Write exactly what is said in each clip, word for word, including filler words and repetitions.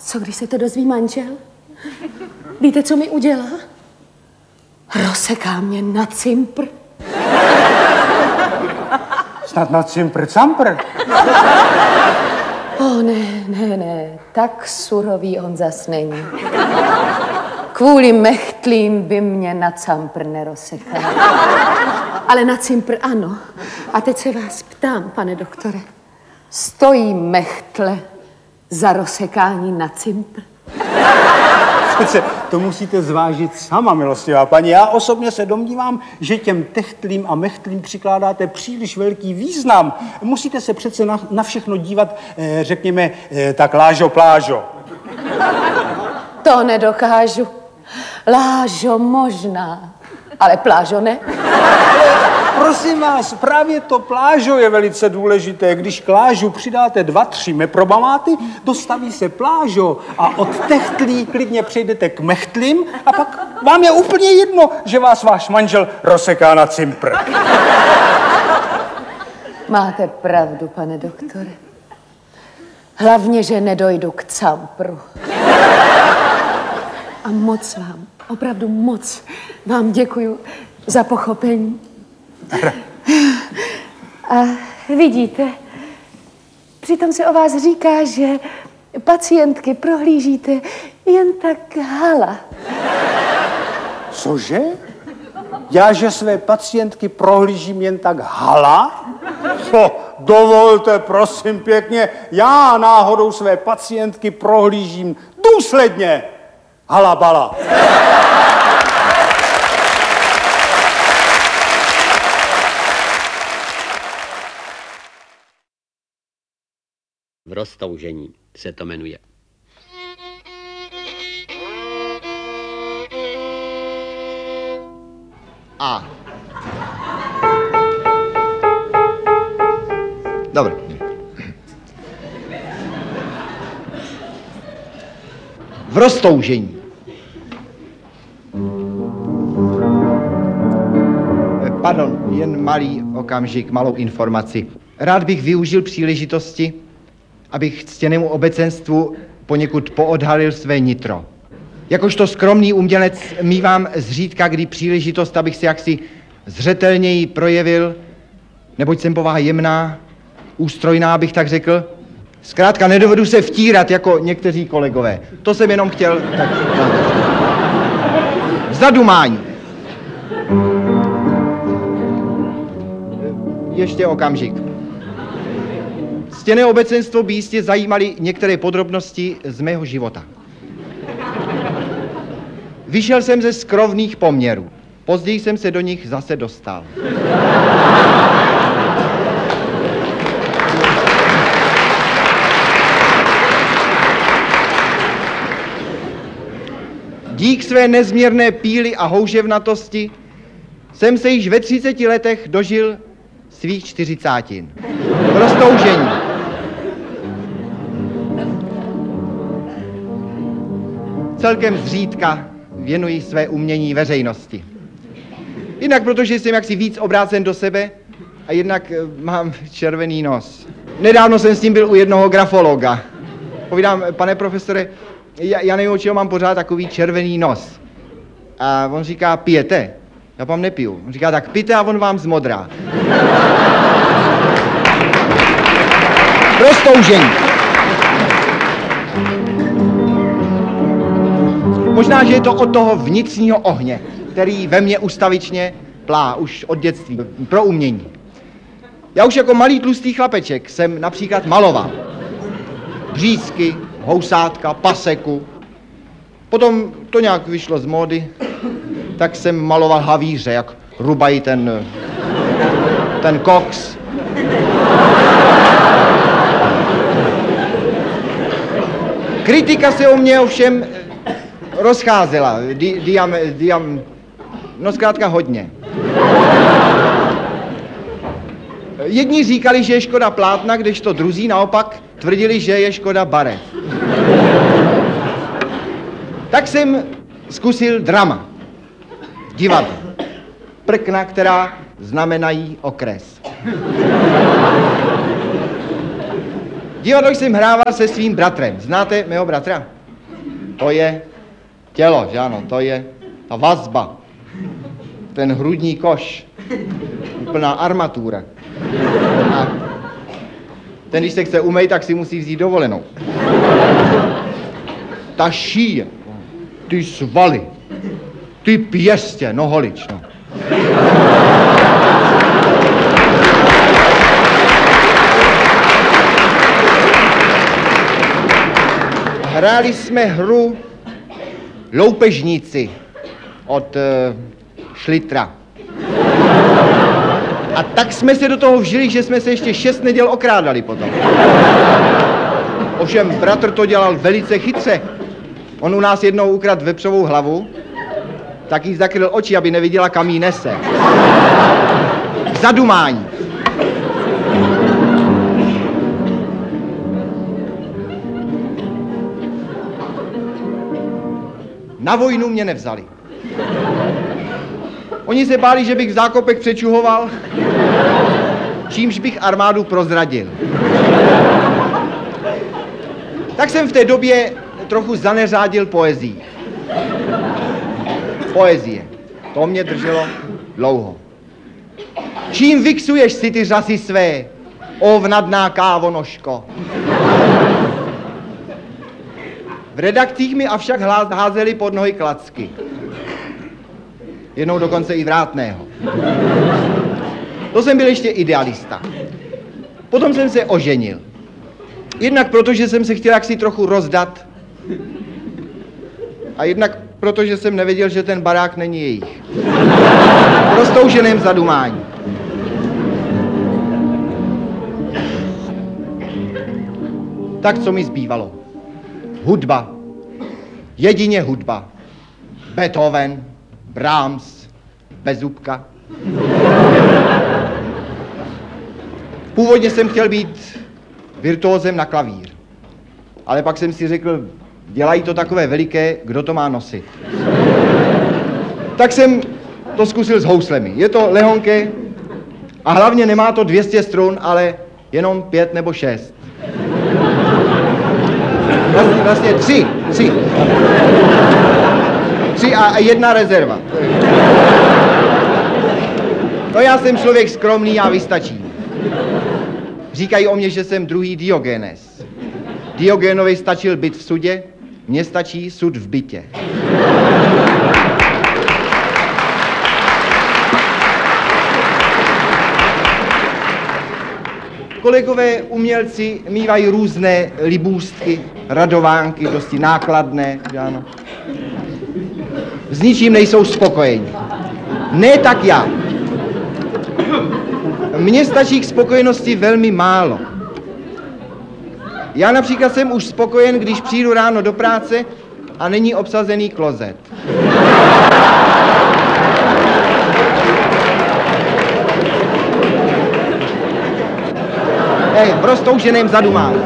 co když se to dozví manžel? Víte, co mi udělá? Rozseká mě na cimpr. Snad na cimpr campr. O ne, ne, ne, tak surový on zas není. Kvůli mechtlím by mě na campr nerozsekal. Ale na cimpr ano. A teď se vás ptám, pane doktore. Stojí mechtle za rozsekání na cimpr? Přece to musíte zvážit sama, milostivá paní. Já osobně se domnívám, že těm techtlím a mechtlím přikládáte příliš velký význam. Musíte se přece na, na všechno dívat, eh, řekněme, eh, tak lážo plážo. To nedokážu. Lážo možná, ale plážo ne. Prosím vás, právě to plážo je velice důležité. Když k lážu přidáte dva, tři meprobamáty, dostaví se plážo a od techtlí klidně přejdete k mechtlím a pak vám je úplně jedno, že vás váš manžel rozseká na cimpr. Máte pravdu, pane doktore. Hlavně, že nedojdu k campru. A moc vám, opravdu moc vám děkuju za pochopení. A vidíte, přitom se o vás říká, že pacientky prohlížíte jen tak hala. Cože? Já, že své pacientky prohlížím jen tak hala? Co? Dovolte, prosím pěkně, já náhodou své pacientky prohlížím důsledně. Hala bala. V roztoužení se to jmenuje. A. Dobře. V roztoužení. Pardon, jen malý okamžik, malou informaci. Rád bych využil příležitosti, abych ctěnému obecenstvu poněkud poodhalil své nitro. Jakožto skromný umělec mívám zřídka kdy příležitost, abych se jaksi zřetelněji projevil, neboť jsem povaha jemná, ústrojná, bych tak řekl. Zkrátka nedovedu se vtírat jako někteří kolegové. To jsem jenom chtěl tak... Zadumání. Ještě okamžik. Ctěné obecenstvo by jistě zajímaly některé podrobnosti z mého života. Vyšel jsem ze skrovných poměrů. Později jsem se do nich zase dostal. Dík své nezměrné píly a houževnatosti jsem se již ve třiceti letech dožil svých čtyřicátin. V roztoužení. Celkem zřídka věnuji své umění veřejnosti. Jednak protože jsem jaksi víc obrácen do sebe a jednak mám červený nos. Nedávno jsem s tím byl u jednoho grafologa. Povídám, pane profesore, já, já nevím, o čeho mám pořád takový červený nos. A on říká, pijete? Já vám nepiju. On říká, tak pijte a on vám zmodrá. Roztoužení. Možná, že je to od toho vnitřního ohně, který ve mně ustavičně plá už od dětství, pro umění. Já už jako malý tlustý chlapeček jsem například maloval břízky, housátka, paseku. Potom to nějak vyšlo z módy, tak jsem maloval havíře, jak rubají ten, ten koks. Kritika se o mě ovšem rozcházela, di, diam, diam, no zkrátka hodně. Jedni říkali, že je škoda plátna, kdežto druzí naopak tvrdili, že je škoda barev. Tak jsem zkusil drama, divadlo, prkna, která znamenají okres. Divadlo jsem hrával se svým bratrem. Znáte mého bratra? To je tělo, že ano, to je ta vazba, ten hrudní koš, úplná armatura. A ten, když se chce umýt, tak si musí vzít dovolenou. Ta šíje, ty svaly, ty pěstě, no holič, no. Hráli jsme hru Loupežníci od uh, Šlitra. A tak jsme se do toho vžili, že jsme se ještě šest neděl okrádali potom. Ovšem bratr to dělal velice chytře. On u nás jednou ukradl vepřovou hlavu, tak jí zakryl oči, aby neviděla, kam jí nese. Zadumání. Na vojnu mě nevzali. Oni se báli, že bych v zákopech přečuhoval, čímž bych armádu prozradil. Tak jsem v té době trochu zaneřádil poezii. Poezie. To mě drželo dlouho. Čím vyksuješ si ty řasy své, ovnadná kávonožko? V redakcích mi avšak házeli pod nohy klacky. Jednou dokonce i vrátného. To jsem byl ještě idealista. Potom jsem se oženil. Jednak proto, že jsem se chtěl jaksi trochu rozdat. A jednak proto, že jsem nevěděl, že ten barák není jejich. Roztouženém zadumání. Tak co mi zbývalo? Hudba. Jedině hudba. Beethoven, Brahms, Bezúbka. Původně jsem chtěl být virtuózem na klavír. Ale pak jsem si řekl, dělají to takové veliké, kdo to má nosit. Tak jsem to zkusil s houslemi. Je to lehonké a hlavně nemá to dvě stě strun, ale jenom pět nebo šest. Vlastně, vlastně tři, tři. Tři a jedna rezerva. No já jsem člověk skromný a vystačím. Říkají o mě, že jsem druhý Diogenes. Diogenovi stačil byt v sudě, mně stačí sud v bytě. Kolegové umělci mívají různé libůstky, radovánky, dosti nákladné, že ano. S ničím nejsou spokojeni. Ne tak já. Mně stačí k spokojenosti velmi málo. Já například jsem už spokojen, když přijdu ráno do práce a není obsazený klozet. Hej, v roztouženém zadumání.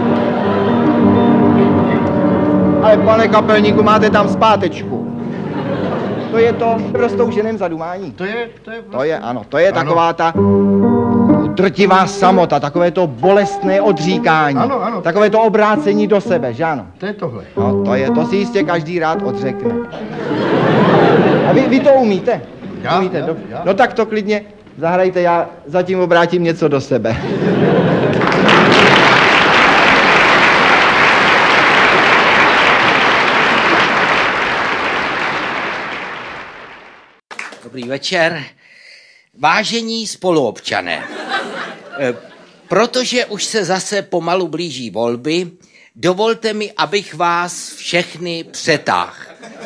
Ale pane kapelníku, máte tam zpátečku. To je to v roztouženém zadumání. To je, to je... To je, ano, to je ano. Taková ta drtivá samota, takové to bolestné odříkání. Ano, ano. Takové to obrácení do sebe, že ano? To je tohle. No, to je, to si jistě každý rád odřekne. A vy, vy to umíte? Já, umíte, já, dobře. já. No tak to klidně zahrajte, já zatím obrátím něco do sebe. Dobrý večer. Vážení spoluobčané, e, protože už se zase pomalu blíží volby, dovolte mi, abych vás všechny přetáhl.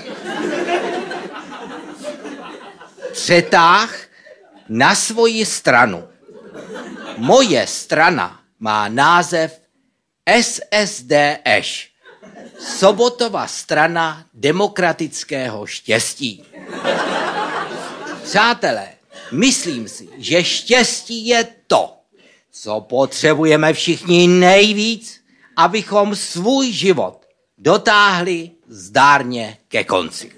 Přetáhl na svoji stranu. Moje strana má název S S D Š. Sobotova strana demokratického štěstí. Přátelé, myslím si, že štěstí je to, co potřebujeme všichni nejvíc, abychom svůj život dotáhli zdárně ke konci.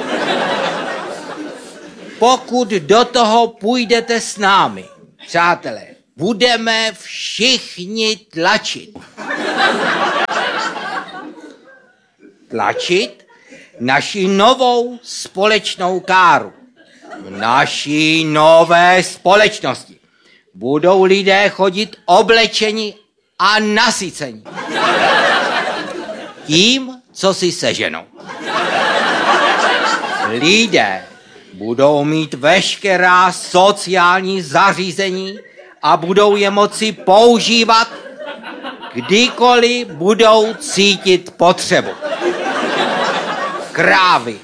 Pokud do toho půjdete s námi, přátelé, budeme všichni tlačit. tlačit naši novou společnou káru. V naší nové společnosti budou lidé chodit oblečeni a nasycení tím, co si seženou. Lidé budou mít veškerá sociální zařízení a budou je moci používat, kdykoliv budou cítit potřebu. Krávy,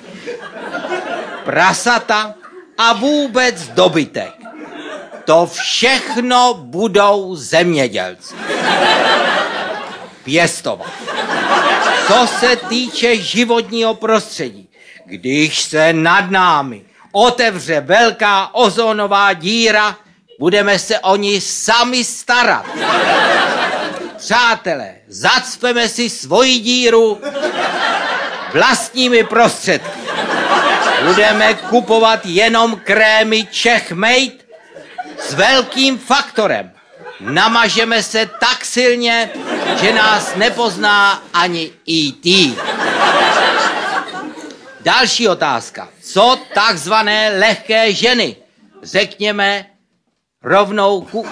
prasata a vůbec dobytek. To všechno budou zemědělci pěstovat. Co se týče životního prostředí, když se nad námi otevře velká ozónová díra, budeme se o ní sami starat. Přátelé, zacpeme si svoji díru vlastními prostředky. Budeme kupovat jenom krémy Czech Made s velkým faktorem. Namažeme se tak silně, že nás nepozná ani í té. Další otázka. Co takzvané lehké ženy? Řekněme rovnou ku,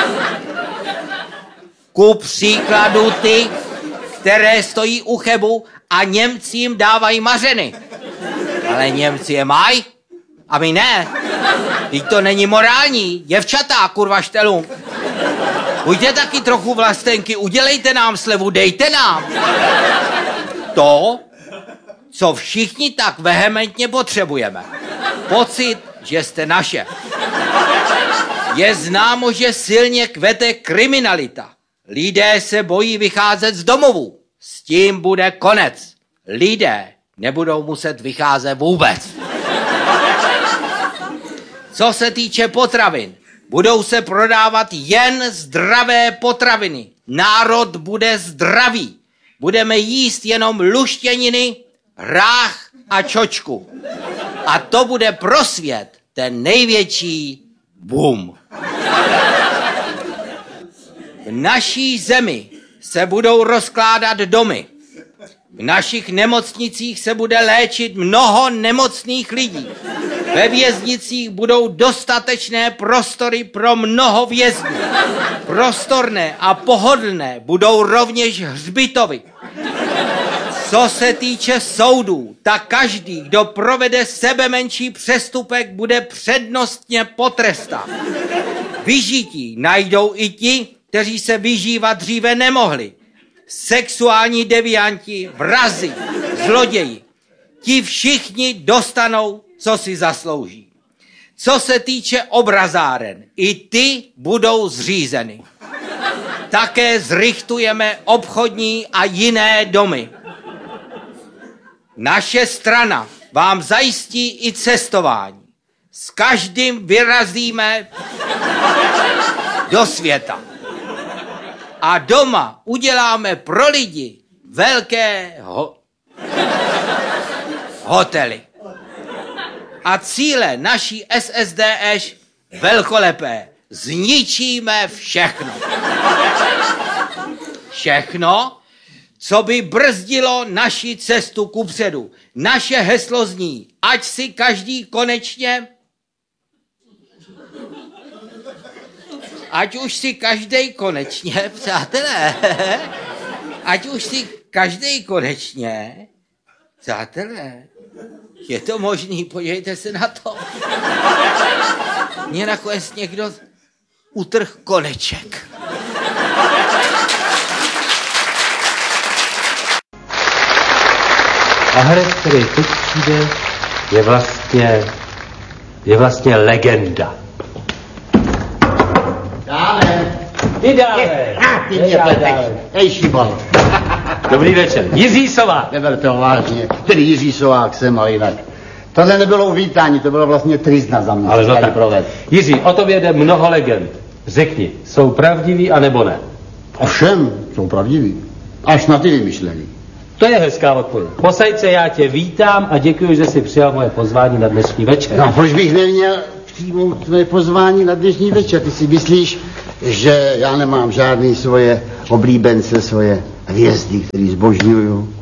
ku příkladu ty, které stojí u Chebu a Němci jim dávají mařeny. Ale Němci je mají a my ne. Teď to není morální. Děvčata, kurva štelům. Buďte taky trochu vlastenky, udělejte nám slevu, dejte nám. To, co všichni tak vehementně potřebujeme. Pocit, že jste naše. Je známo, že silně kvete kriminalita. Lidé se bojí vycházet z domovů. S tím bude konec. Lidé nebudou muset vycházet vůbec. Co se týče potravin, budou se prodávat jen zdravé potraviny. Národ bude zdravý. Budeme jíst jenom luštěniny, hrách a čočku. A to bude pro svět ten největší boom. V naší zemi se budou rozkládat domy. V našich nemocnicích se bude léčit mnoho nemocných lidí. Ve věznicích budou dostatečné prostory pro mnoho vězňů. Prostorné a pohodlné budou rovněž hřbitovy. Co se týče soudů, tak každý, kdo provede sebemenší přestupek, bude přednostně potrestán. Vyžití najdou i ti, kteří se vyžívat dříve nemohli. Sexuální devianti, vrazi, zloději. Ti všichni dostanou, co si zaslouží. Co se týče obrazáren, i ty budou zřízeny. Také zrichtujeme obchodní a jiné domy. Naše strana vám zajistí i cestování. S každým vyrazíme do světa. A doma uděláme pro lidi velké ho- hotely. A cíle naší es es dé eš velkolepé. Zničíme všechno. Všechno, co by brzdilo naši cestu kupředu. Naše heslo zní, ať si každý konečně, ať už si každej konečně, přátelé, ať už si každej konečně, přátelé, je to možný, podívejte se na to. Mně nakonec někdo utrh koneček. A herec, který teď přijde, je vlastně, je vlastně legenda. Dále. Ty dále. A ty mě pleteš. Ej, šibal. Dobrý večer. Jiří Sovák. Neberte ho vážně. Tedy Jiří Sovák jsem, ale jinak. Tohle nebylo uvítání, to bylo vlastně trizna za mě. Ale no tak. Jiří, o tobě jde mnoho legend. Řekni, jsou pravdiví anebo ne? Ovšem, jsou pravdiví. Až na ty vymyšlený. To je hezká odpověď. Posejce, já tě vítám a děkuji, že jsi přijal moje pozvání na dnešní večer. No, proč bych neměl přijmout tvé pozvání na dnešní večer? Ty si myslíš, že já nemám žádný svoje oblíbence, svoje hvězdy, který zbožňuju?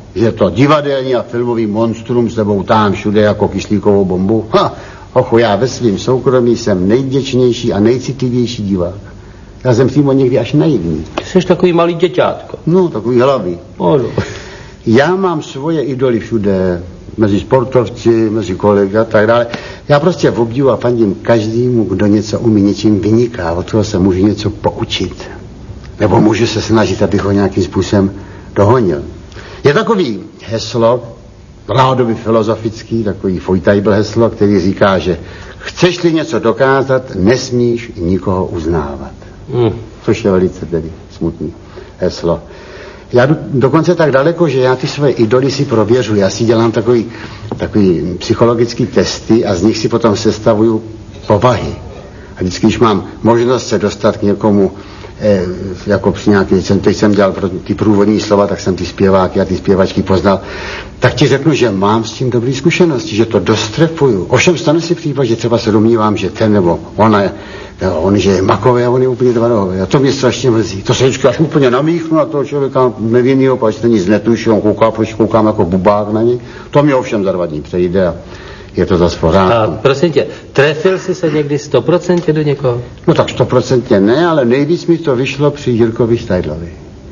že to divadelní a filmový monstrum s tebou tam všude jako kyslíkovou bombu. Ha, ochu, já ve svým soukromí jsem nejvděčnější a nejcitlivější divák. Já jsem přímo někdy až naivní. Ty jsi takový malý děťátko. No, takový hlavý. Ano. Já mám svoje idoly všude, mezi sportovci, mezi kolegy a tak dále. Já prostě v obdivu a fandím každému, kdo něco umí, něčím vyniká, od toho se můžu něco poučit. Nebo můžu se snažit, abych ho nějakým způsobem dohonil. Je takový heslo, rádoby filozofický, takový Feuchtajbl heslo, který říká, že chceš-li něco dokázat, nesmíš nikoho uznávat. Hmm. Což je velice tedy smutný heslo. Já jdu dokonce tak daleko, že já ty svoje idoly si prověřuji. Já si dělám takový, takový psychologický testy a z nich si potom sestavuju povahy. A vždycky, když mám možnost se dostat k někomu, eh, jako při nějaký, teď jsem dělal pro ty průvodní slova, tak jsem ty zpěváky a ty zpěvačky poznal, tak ti řeknu, že mám s tím dobrý zkušenosti, že to dostrefuju. Ovšem stane si případ, že třeba se domnívám, že ten nebo ona je, jo, on, že je makový a on je úplně tvarový. A to mě strašně mrzí. To se vždycky až úplně namíchnu na toho člověka nevinnýho, pač to nic netuší, on kouká, proč koukám jako bubák na něj. To mě ovšem za dva dní přejde a je to zas pořádku. A prosím tě, trefil jsi se někdy sto procent do někoho? No tak sto procent ne, ale nejvíc mi to vyšlo při Jirkovi Štajdlovi.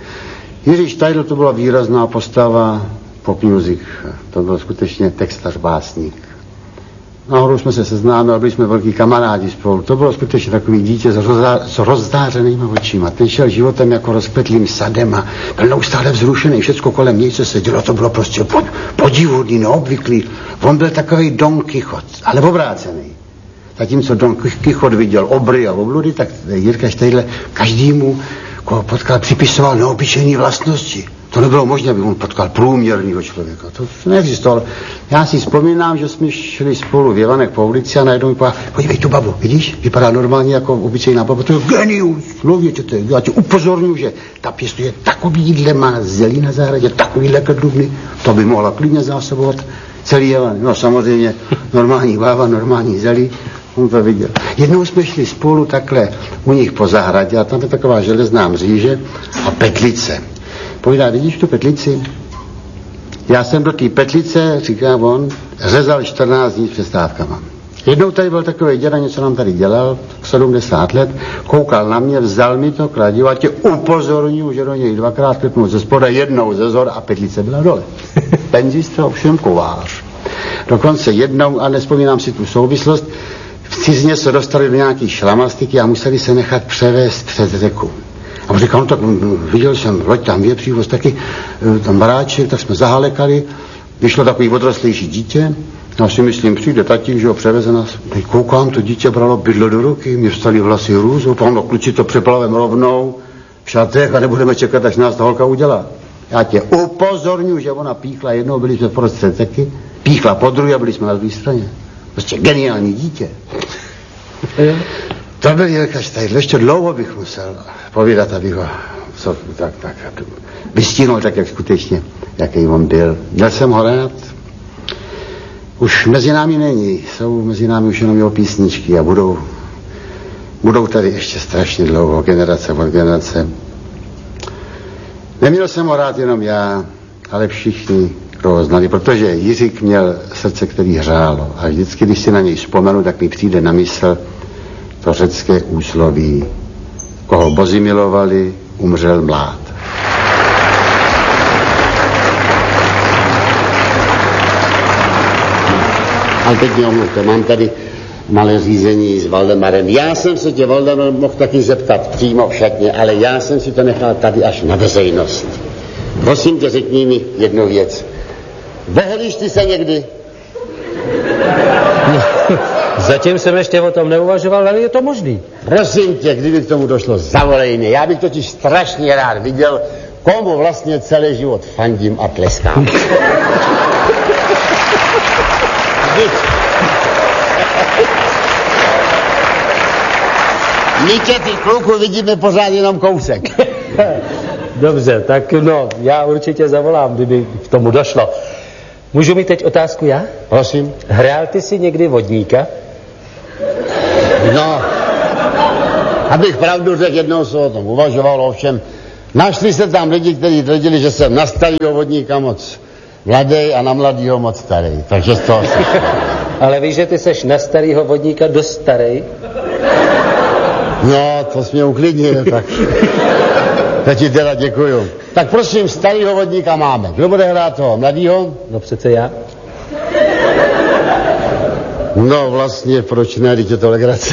Jiří Štajdl to byla výrazná postava pop music. To byl skutečně textař, básník. Nahoru jsme se seznámili, byli jsme velký kamarádi spolu. To bylo skutečně takový dítě s, rozdá, s rozdářenýma očima. Ten šel životem jako rozkvetlým sadem a byl neustále vzrušený. Všecko kolem něj, co se dělo, to bylo prostě pod, podivudný, neobvyklý. On byl takový Don Kichot, ale obrácený. Zatímco Don Kichot viděl obry a obludy, tak Jirka Štajdl každému, koho potkal, připisoval neobyčejné vlastnosti. To nebylo možné, aby on potkal průměrného člověka. To, to neexistovalo. Já si vzpomínám, že jsme šli spolu v Jevanek po ulici a najednou mi povedal, podívej tu babu, vidíš? Vypadá normálně jako obyčejná baba. To je genius, člověče, já tě upozorňuji, že ta pěstuje takovýhle, má zelí na zahradě, takovýhle kadlubny, to by mohla klidně zásobovat celý Jevanek. No samozřejmě, normální bába, normální zelí, on to viděl. Jednou jsme šli spolu takhle u nich po zahradě a tam je taková železná mříže a petlice. Povídá, vidíš tu petlici? Já jsem do té petlice, říká on, řezal čtrnáct dní s přestávkama. Jednou tady byl takový děda, něco nám tady dělal, sedmdesát let, koukal na mě, vzal mi to kladivo a tě upozorňuji, že do něj dvakrát klepnul ze spoda, jednou ze zhora a petlice byla dole. Penzista, ovšem kovář. Dokonce jednou, a nespomínám si tu souvislost, v cizině se dostali do nějaký šlamastiky a museli se nechat převést přes řeku. A on říkal, no tak viděl jsem, loď tam je přívoz taky, tam baráček, tak jsme zahalekali, vyšlo takový odrostlejší dítě, já si myslím, přijde tatík, že ho převeze nás. Teď koukám, to dítě bralo bydlo do ruky, mě vstali vlasy hrůzou, pán kluci to přeplavem rovnou v šatech a nebudeme čekat, až nás ta holka udělá. Já tě upozorňuji, že ona píchla, jednou byli jsme prostřed řeky, píchla po druhé a byli jsme na druhé straně. Prostě geniální dítě. To byl Jirka Štajdl, ještě dlouho bych musel povídat, abych ho co, tak, tak, vystihnul tak, jak skutečně, jaký on byl. Měl jsem ho rád. Už mezi námi není, jsou mezi námi už jenom jeho písničky a budou, budou tady ještě strašně dlouho, generace od generace. Neměl jsem ho rád jenom já, ale všichni, kdo ho znali, protože Jiřík měl srdce, který hřálo a vždycky, když si na něj vzpomenu, tak mi přijde na mysl to řecké úsloví. Koho bozi milovali, umřel mlád. Ale teď mě omluvte, mám tady malé řízení s Valdemarem. Já jsem se tě, Valdemar, mohl taky zeptat přímo v šatně, ale já jsem si to nechal tady až na veřejnost. Prosím tě, řekni mi jednu věc. Vehelíš ty se někdy? Zatím jsem ještě o tom neuvažoval, ale je to možný. Prosím tě, kdyby k tomu došlo, zavolej mě. Já bych totiž strašně rád viděl, komu vlastně celý život fandím a tleskám. My tě, ty kluku, vidíme pořád jenom kousek. Dobře, tak no, já určitě zavolám, kdyby k tomu došlo. Můžu mít teď otázku já? Prosím. Hrál ty si někdy vodníka? No, abych pravdu řekl, jednou se o tom uvažoval, ovšem našli se tam lidi, kteří tvrdili, že jsem na starýho vodníka moc mladý a na mladýho moc starý, takže z toho se... Ale víš, že ty seš na starýho vodníka dost starý? No, to jsi mě uklidnil, tak... Tak ti teda děkuju. Tak prosím, starýho vodníka máme. Kdo bude hrát toho mladýho? No přece já. No vlastně, proč ne, teď je to legrace.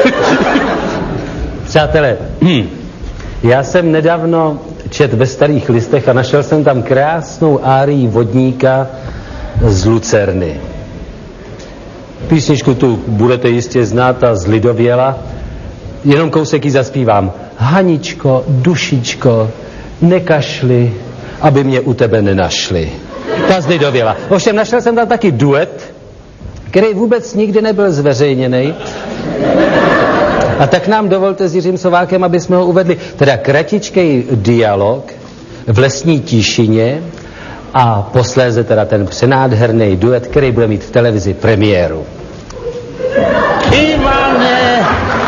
Přátelé, já jsem nedávno čet ve Starých listech a našel jsem tam krásnou árii vodníka z Lucerny. Písničku tu budete jistě znát a zlidověla. Jenom kousek ji zaspívám. Haničko, dušičko, nekašli, aby mě u tebe nenašli. Ta zlidověla. Ovšem našel jsem tam taky duet, který vůbec nikdy nebyl zveřejněný. A tak nám dovolte s Jiřím Sovákem, aby jsme ho uvedli. Teda kratičkej dialog v lesní tišině a posléze teda ten přenádherný duet, který bude mít v televizi premiéru. Ivane!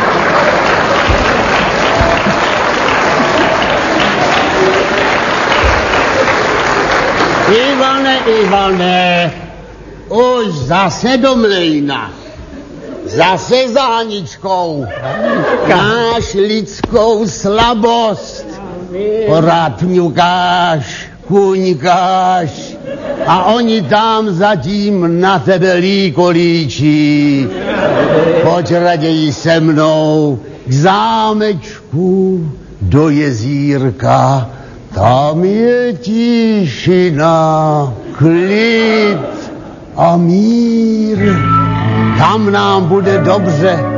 Ivane, Ivane, už zase do mlejna. Zase za Haničkou. Máš lidskou slabost. Porád mňukáš, kuňkáš a oni tam zatím na tebe líkolíčí. Pojď raději se mnou k zámečku do jezírka. Tam je tišina, klid a mír. Tam nám bude dobře.